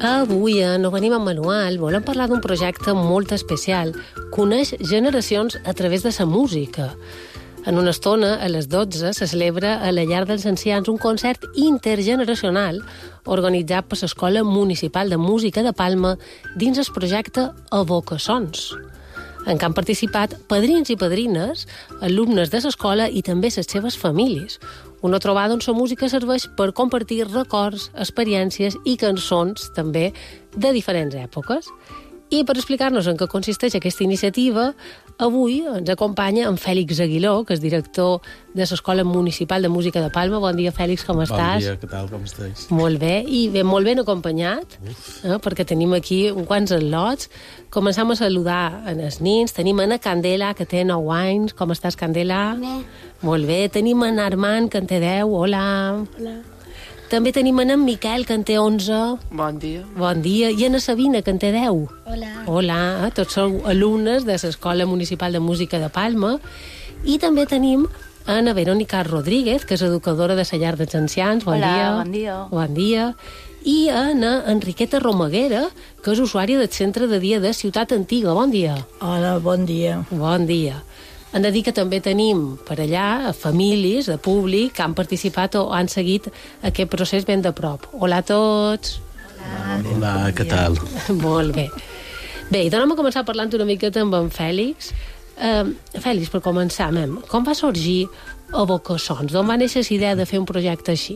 Avui, No venim amb manual, volem parlar d'un projecte molt especial. Coneix generacions a través de la música. En una estona, a les 12, se celebra a la Llar dels Ancians un concert intergeneracional organitzat per l'Escola Municipal de Música de Palma dins el projecte Evocassons, en què han participat padrins i padrines, alumnes de l'escola i també les seves famílies. Una trobada on la música serveix per compartir records, experiències i cançons, també, de diferents èpoques. I per explicar-nos en què consisteix aquesta iniciativa, avui ens acompanya en Fèlix Aguiló, que és director de l'Escola Municipal de Música de Palma. Bon dia, Fèlix, com estàs? Bon dia, què tal, com estàs? Molt bé, i molt ben acompanyat, perquè tenim aquí uns quants al·lots. Començam a saludar els nins. Tenim Ana Candela, que té 9 anys. Com estàs, Candela? Bé. Molt bé. Tenim en Armand, que en té 10. Hola. Hola. També tenim en Miquel, que en té 11. Bon dia. Bon dia. I en Sabina, que en té 10. Hola. Hola. Tots sou alumnes de l'Escola Municipal de Música de Palma. I també tenim Ana Verónica Rodríguez, que és educadora de la Llar dels Ancians. Bon Hola, dia. bon dia. Bon dia. I Ana Enriqueta Romaguera, que és usuària del Centre de Dia de Ciutat Antiga. Bon dia. Hola, bon dia. Bon dia. Hem de dir que també tenim per allà famílies de públic que han participat o han seguit aquest procés ben de prop. Hola a tots. Hola, què tal? Molt bé. Bé, i donem a començar parlant una miqueta amb en Fèlix. Fèlix, per començar, com va sorgir Evocassons? D'on va néixer la idea de fer un projecte així?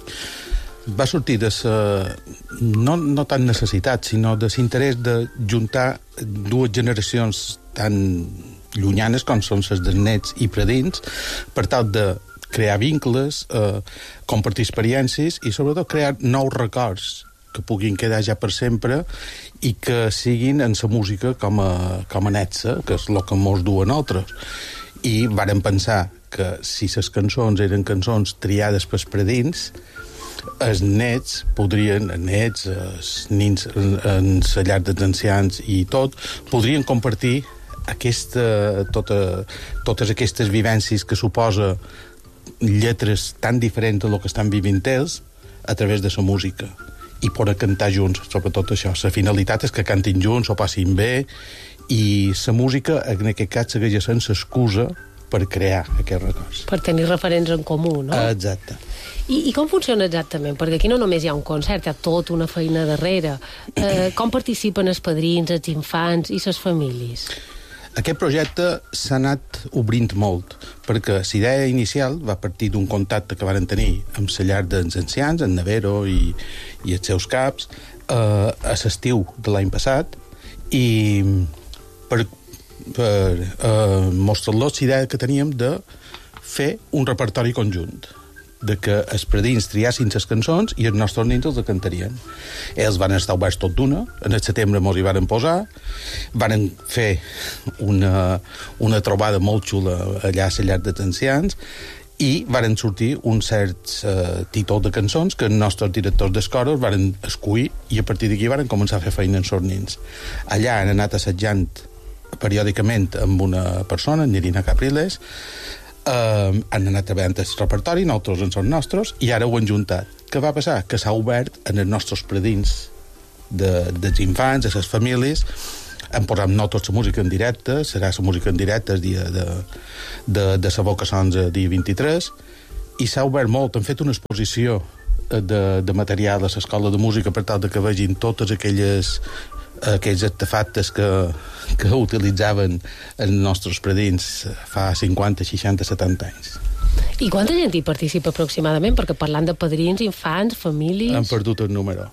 Va sortir de no tant necessitat, sinó de l'interès de juntar dues generacions tan llunyanes com són les dels nets i predins, per tal de crear vincles, compartir experiències i sobretot crear nous records que puguin quedar ja per sempre i que siguin en la música com a netsa, que és el que mos du a nosaltres. I vàrem pensar que si les cançons eren cançons triades pels predins, els nets podrien, els nins en la llar dels ancians i tot, podrien compartir totes aquestes vivències que suposa lletres tan diferents de lo que estan vivint ells a través de la música i poder cantar junts, sobretot això. La finalitat és que cantin junts, ho passin bé, i la música, en aquest cas, segueix sent l'excusa per crear aquests records. Per tenir referents en comú, no? Exacte. I com funciona exactament? Perquè aquí no només hi ha un concert, hi ha tota una feina darrere. Com participen els padrins, els infants i les famílies? Aquest projecte s'ha anat obrint molt, perquè la idea inicial va partir d'un contacte que van tenir amb la llar dels ancians, en Navero i els seus caps, a l'estiu de l'any passat, i per mostrar-los la idea que teníem de fer un repertori conjunt, de que els predins triassin les cançons i els nostres nins els cantarien. Ells van estar oberts tot d'una, en el setembre mos hi van posar, van fer una trobada molt xula allà a la llar dels ancians i varen sortir un cert títol de cançons que els nostres directors d'escoles varen escollir i a partir d'aquí varen començar a fer feina amb els nins. Allà han anat assajant periòdicament amb una persona, Nirina Capriles, han anat treballant el repertori, nosaltres en són nostres, i ara ho han juntat. Què va passar? Que s'ha obert en els nostres predins dels infants, de les famílies, hem posat nosaltres la música en directe, serà la música en directe el dia de l'Evocassons el dia 23, i s'ha obert molt. Han fet una exposició de material a l'Escola de Música per tal de que vegin totes aquells artefactes que utilitzaven els nostres predins fa 50, 60, 70 anys. I quanta gent hi participa aproximadament? Perquè parlant de padrins, infants, famílies... Han perdut el número.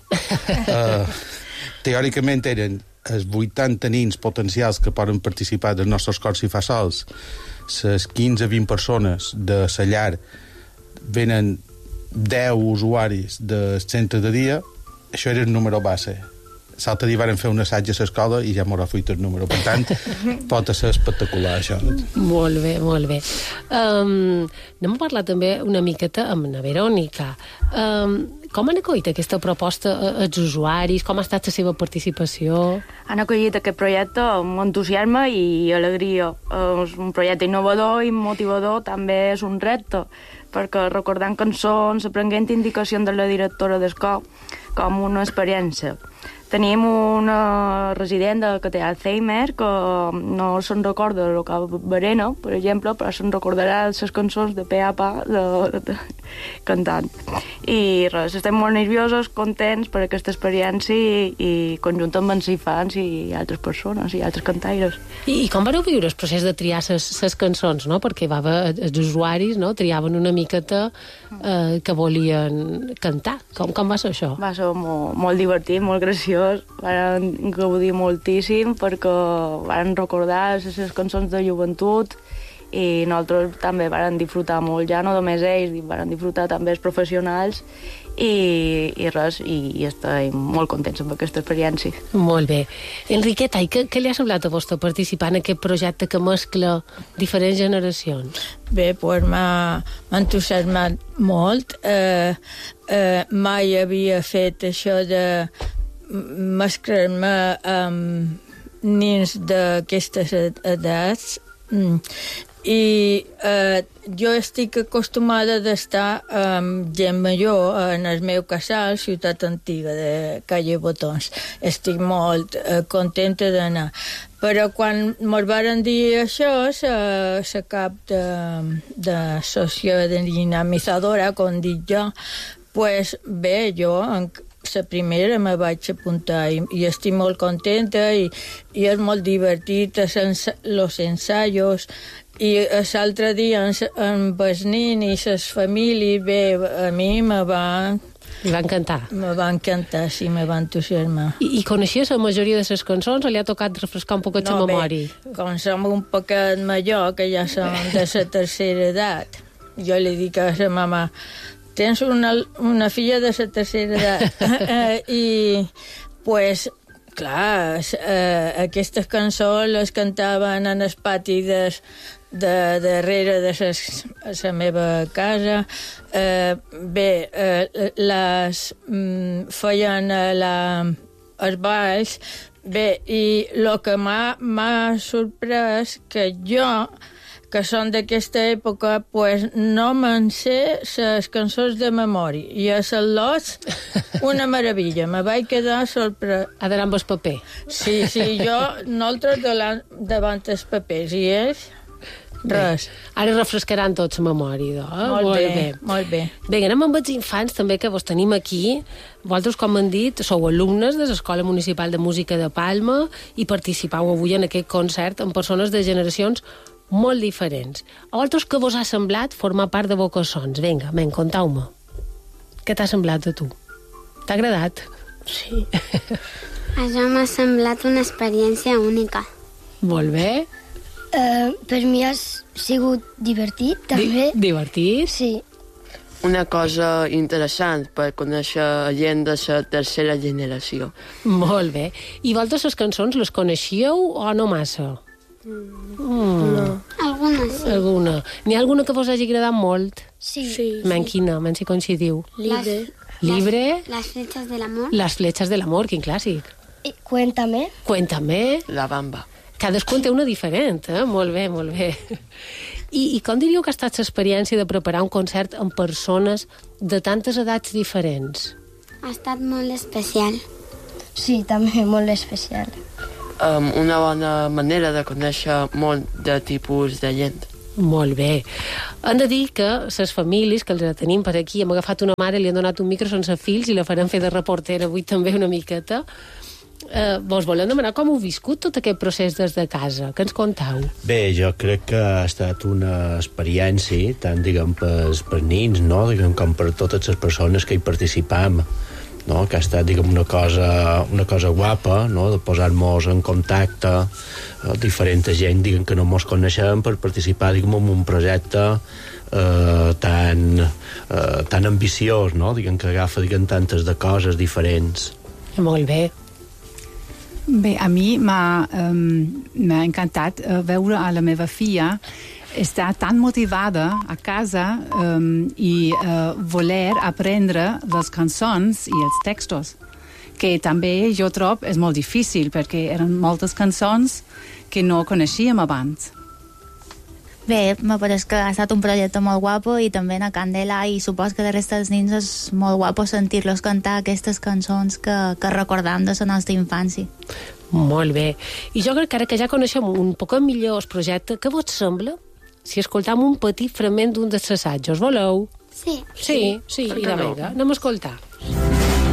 Teòricament eren els 80 nins potencials que poden participar dels nostres cors i fa sols. Les 15-20 persones de la llar venen 10 usuaris del centre de dia. Això era el número base. L'altre dia van fer un assaig a l'escola i ja m'haurà fet el número. Per tant, pot ser espectacular, això. Molt bé, molt bé. Anem a parlar també una miqueta amb la Verònica. Com han acollit aquesta proposta els usuaris? Com ha estat la seva participació? Han acollit aquest projecte amb entusiasme i alegria. És un projecte innovador i motivador, també és un repte, perquè recordant cançons, aprenent indicacions de la directora d'escola com una experiència. Tenim una resident que té Alzheimer que no se'n recorda el que Verena, per exemple, però se'n recordarà les cançons de pe a pa de cantant. I res, estem molt nerviosos, contents per aquesta experiència i conjunt amb els infants i altres persones i altres cantaires. I com vareu viure el procés de triar les cançons, no? Perquè va haver els usuaris, no? Triaven una miqueta que volien cantar. Com va ser això? Va ser molt divertit, molt graciós. Vam gaudir moltíssim perquè vam recordar les cançons de joventut i nosaltres també vam disfrutar molt, ja no només ells, vam disfrutar també els professionals i res, i estem molt contents amb aquesta experiència. Molt bé. Enriqueta, i què li ha semblat a vostè participar en aquest projecte que mescla diferents generacions? Bé, doncs m'ha entusiasmat molt. Mai havia fet això de mesclar-me amb nens d'aquestes edats i jo estic acostumada d'estar amb gent major en el meu casal, Ciutat Antiga de Calle Botons. Estic molt contenta d'anar. Però quan me'l varen dir això, la cap de sociodinamitzadora, com dic jo, pues bé, jo la primera me vaig apuntar i estic molt contenta i és molt divertit els ensaios i l'altre dia amb els nens i les famílies, bé, a mi me va encantar. Me va encantar, sí, me va entusiasmar. I coneixies la majoria de les cançons o li ha tocat refrescar un poquet la memòria? Bé, com som un poquet major, que ja som de la tercera edat, jo li dic a la mama, tens una filla de la tercera edat. I, pues, clar, aquestes cançons les cantaven en el pati de darrere de la meva casa. Bé, les feien els balls. Bé, i el que m'ha sorprès que jo, que són d'aquesta època, pues no me'n sé les cançons de memòria. I a les lots, una meravella. Me vaig quedar sorpresa. Ha d'anar amb el paper. Sí, nosaltres davant els papers. I ells, res. Ara refrescaran tots la memòria, Molt bé. Bé, anem amb els infants, també, que vos tenim aquí. Vosaltres, com han dit, sou alumnes de l'Escola Municipal de Música de Palma i participau avui en aquest concert amb persones de generacions molt diferents. A vosaltres què vos ha semblat formar part de Bocassons? Vinga, contau-me. Què t'ha semblat a tu? T'ha agradat? Sí. Això m'ha semblat una experiència única. Molt bé. Per mi ha sigut divertit, també. Divertit? Sí. Una cosa interessant per conèixer gent de la tercera generació. Molt bé. I vosaltres les cançons les coneixíeu o no massa? No. Alguna, sí. Alguna. N'hi ha alguna que vos hagi agradat molt? Sí. Quina? Si coincidiu. Libre. Las flechas del amor. Las flechas del amor, quin clàssic. Cuéntame. La bamba. Cadascun té una diferent, Molt bé, molt bé. I com diríeu que ha estat l'experiència de preparar un concert amb persones de tantes edats diferents? Ha estat molt especial. Sí, també molt especial. Una bona manera de conèixer molt de tipus de gent. Molt bé. Hem de dir que les famílies que els tenim per aquí, hem agafat una mare, li han donat un micro sense fils i la farem fer de reportera avui també una miqueta. Vos volem demanar com heu viscut tot aquest procés des de casa. Què ens contau? Bé, jo crec que ha estat una experiència, tant, per nens, no?, com per totes les persones que hi participam, no?, que ha estat, una cosa guapa, no?, de posar-nos en contacte diferent gent, que no mos coneixem, per participar, en un projecte tan ambiciós, no?, que agafa, tantes de coses diferents. Molt bé. Bé, a mi m'ha encantat veure a la meva filla estar tan motivada a casa i voler aprendre les cançons i els textos, que també jo trobo és molt difícil perquè eren moltes cançons que no coneixíem abans. Bé, me pareix que ha estat un projecte molt guapo i també a Candela, i supos que de resta dels nins és molt guapo sentir-los cantar aquestes cançons que recordam de la nostra infància. Molt bé. I jo crec que ara que ja coneixem un poc millor el projecte, què vos sembla si escoltam un petit fragment d'un dels assajos? Voleu? Sí. Sí, i vinga, anem a escoltar.